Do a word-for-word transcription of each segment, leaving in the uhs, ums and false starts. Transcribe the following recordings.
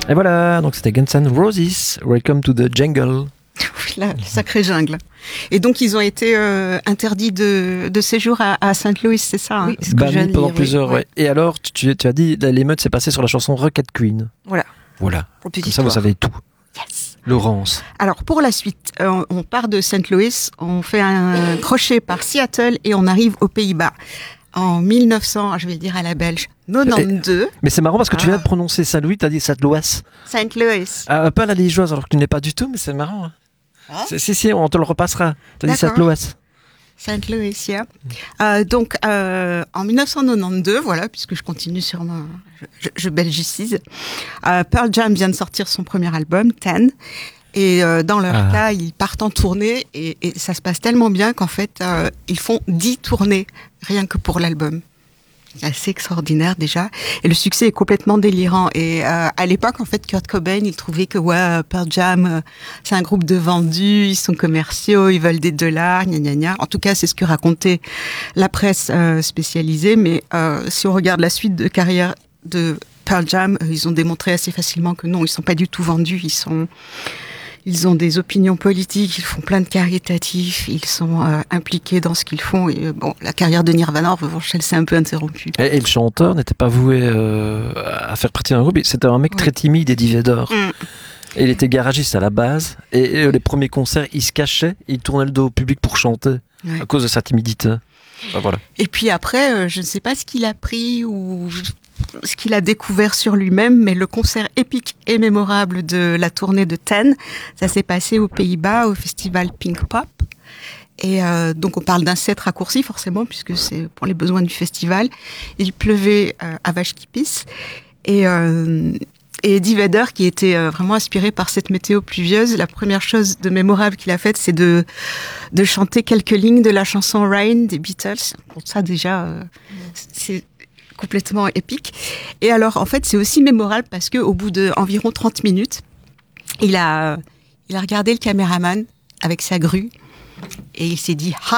Et voilà, donc c'était Guns N' Roses, Welcome to the Jungle. La, la sacrée jungle. Et donc ils ont été euh, interdits de, de séjour à, à Saint-Louis, c'est ça hein, Oui, bannis pendant lire, plusieurs. oui. Ouais. Et alors, tu, tu as dit, l'émeute s'est passée sur la chanson Rocket Queen. Voilà. Voilà. Comme ça, vous savez tout. Yes. Laurence. Alors pour la suite, euh, on part de Saint-Louis, on fait un crochet par Seattle et on arrive aux Pays-Bas. En mille neuf cents, je vais le dire à la belge, quatre-vingt-douze. Mais c'est marrant parce que tu ah. viens de prononcer Saint-Louis, tu as dit Saint-Louis. Saint-Louis. Ah, pas la liégeoise, alors que tu n'es pas du tout, mais c'est marrant. Hein. Ah. Si, si, on te le repassera. Tu as dit Saint-Louis. Saint-Louis, yeah. euh, donc euh, en mille neuf cent quatre-vingt-douze, voilà, puisque je continue sur ma, je, je belgicise. Euh, Pearl Jam vient de sortir son premier album, Ten, et euh, dans leur ah. cas, ils partent en tournée et, et ça se passe tellement bien qu'en fait, euh, ils font dix tournées rien que pour l'album. C'est assez extraordinaire déjà, et le succès est complètement délirant. Et euh, à l'époque, en fait, Kurt Cobain, il trouvait que ouais, Pearl Jam, euh, c'est un groupe de vendus, ils sont commerciaux, ils veulent des dollars, gna gna gna. En tout cas, c'est ce que racontait la presse euh, spécialisée. Mais euh, si on regarde la suite de carrière de Pearl Jam, euh, ils ont démontré assez facilement que non, ils sont pas du tout vendus. Ils sont Ils ont des opinions politiques, ils font plein de caritatifs, ils sont euh, impliqués dans ce qu'ils font. Et bon, la carrière de Nirvana, en revanche, elle s'est un peu interrompue. Et, et le chanteur n'était pas voué euh, à faire partie d'un groupe. C'était un mec oui. très timide, Eddie Vedder. Mm. Et il était garagiste à la base. Et, et les premiers concerts, il se cachait, il tournait le dos au public pour chanter ouais. à cause de sa timidité. Enfin, voilà. Et puis après, euh, je ne sais pas ce qu'il a pris ou ce qu'il a découvert sur lui-même, mais le concert épique et mémorable de la tournée de Ten, ça s'est passé aux Pays-Bas, au festival Pink Pop. Et euh, donc on parle d'un set raccourci forcément, puisque c'est pour les besoins du festival. Il pleuvait euh, à vache qui pisse. Et, euh, et Eddie Vedder, qui était euh, vraiment inspiré par cette météo pluvieuse, la première chose de mémorable qu'il a faite, c'est de, de chanter quelques lignes de la chanson Rain des Beatles. Bon, ça déjà, euh, c'est complètement épique. Et alors, en fait, c'est aussi mémorable parce que au bout d'environ trente minutes, il a, il a regardé le caméraman avec sa grue et il s'est dit « Ha !»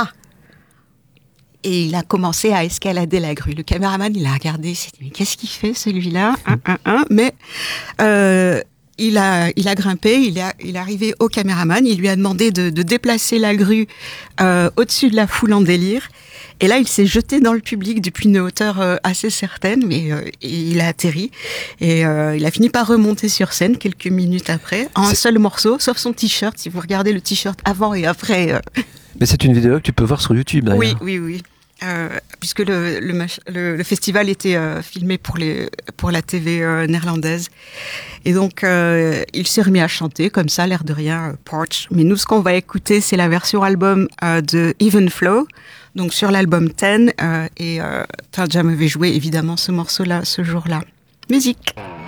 Et il a commencé à escalader la grue. Le caméraman, il a regardé, il s'est dit « Mais qu'est-ce qu'il fait, celui-là ?» un, un, un. Mais euh, il, a, il a grimpé, il, a, il est arrivé au caméraman, il lui a demandé de, de déplacer la grue euh, au-dessus de la foule en délire. Et là, il s'est jeté dans le public depuis une hauteur euh, assez certaine, mais euh, il a atterri. Et euh, il a fini par remonter sur scène quelques minutes après, en un seul morceau, sauf son t-shirt. Si vous regardez le t-shirt avant et après... Euh... Mais c'est une vidéo que tu peux voir sur YouTube, d'ailleurs. Oui, oui, oui. Euh, puisque le, le, le, le festival était euh, filmé pour, les, pour la T V euh, néerlandaise. Et donc, euh, il s'est remis à chanter, comme ça, l'air de rien, euh, Porch. Mais nous, ce qu'on va écouter, c'est la version album euh, de Even Flow, donc sur l'album Ten. Euh, et euh, Pearl Jam avait joué, évidemment, ce morceau-là, ce jour-là. Musique.